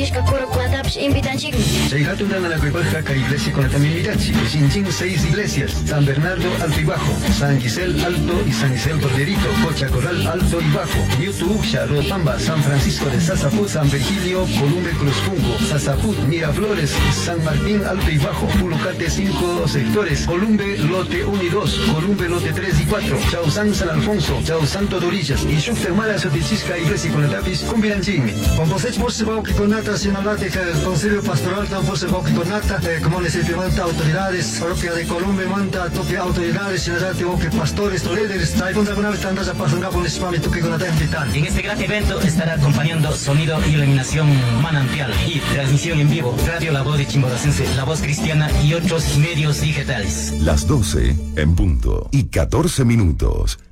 Chayhatuna Nanacuipaja, iglesia con la Tamimidachi, Chinchín 6 iglesias, San Bernardo Alto y Bajo, San Gisel Alto y San Gisel Corderito, Cocha Corral Alto y Bajo, YouTube, Charlotamba, San Francisco de Sasaput, San Virgilio, Columbe Cruzpungo, Sasaput, Miraflores, San Martín Alto y Bajo, Pulucate 5 sectores, Columbe Lote 1 y 2, Columbe Lote 3 y 4, Chausán San Alfonso, Chausán Todorillas, y Shuftermara Sotichisca iglesia con la Tapis, Cumbiranchín. Con vosotros por se va que con nata, si no late, el Consejo Pastoral tampoco se va que con nata, como les manta autoridades, propia de Colombia manta, propia autoridades, si no late, que pastores, líderes, trae contra alguna vez tantas a pasar por el spam y tú que con nata en En este gran evento estará acompañando sonido y iluminación manantial y transmisión en vivo, Radio La Voz de Chimboracense, La Voz Cristiana y otros medios digitales. Las 12 en punto y 14 minutos.